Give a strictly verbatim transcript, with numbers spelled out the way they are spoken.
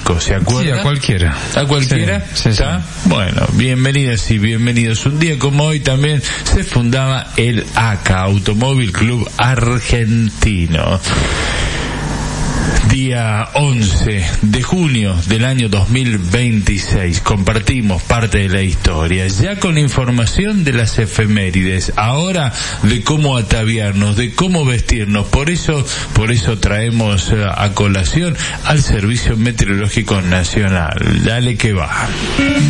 México, ¿se acuerda? Sí, a cualquiera. ¿A cualquiera? Sí, sí, ¿Está? sí. Bueno, bienvenidas y bienvenidos. Un día como hoy también se fundaba el A C A, Automóvil Club Argentino. Día once de junio del año dos mil veintiséis, compartimos parte de la historia, ya con información de las efemérides, ahora de cómo ataviarnos, de cómo vestirnos. Por eso, por eso traemos a colación al Servicio Meteorológico Nacional. Dale que va.